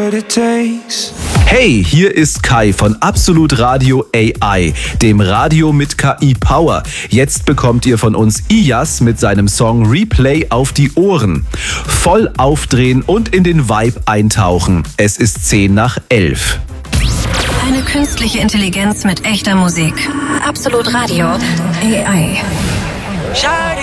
what it takes. Hey, hier ist Kai von Absolut Radio AI, dem Radio mit KI-Power. Jetzt bekommt ihr von uns Iyas mit seinem Song Replay auf die Ohren. Voll aufdrehen und in den Vibe eintauchen. Es ist 10:11. Eine künstliche Intelligenz mit echter Musik. Absolut Radio AI. Shawty,